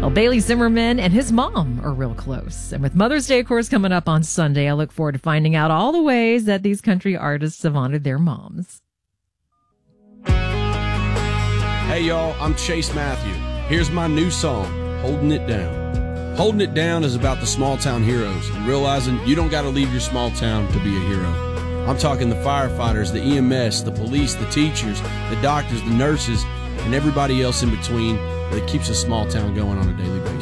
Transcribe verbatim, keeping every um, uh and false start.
Well, Bailey Zimmerman and his mom are real close. And with Mother's Day, of course, coming up on Sunday, I look forward to finding out all the ways that these country artists have honored their moms. Hey, y'all, I'm Chase Matthew. Here's my new song, Holding It Down. Holding It Down is about the small town heroes and realizing you don't got to leave your small town to be a hero. I'm talking the firefighters, the E M S, the police, the teachers, the doctors, the nurses, and everybody else in between that keeps a small town going on a daily basis.